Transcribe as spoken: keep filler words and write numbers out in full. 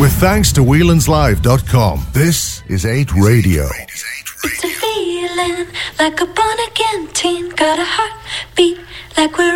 With thanks to Whelan's Live dot com, this is eight Radio. It's a feeling like a born again teen, got a heartbeat like we're